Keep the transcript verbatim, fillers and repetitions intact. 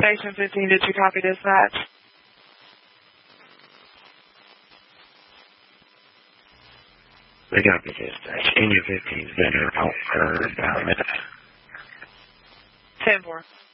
Station fifteen, did you copy dispatch? We copy dispatch. Senior fifteen's been out for about a minute. ten four.